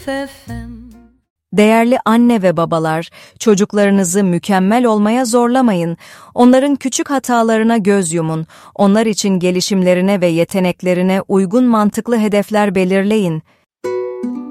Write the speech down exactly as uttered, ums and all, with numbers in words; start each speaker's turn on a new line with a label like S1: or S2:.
S1: F M.
S2: Değerli anne ve babalar, çocuklarınızı mükemmel olmaya zorlamayın. Onların küçük hatalarına göz yumun. Onlar için gelişimlerine ve yeteneklerine uygun mantıklı hedefler belirleyin.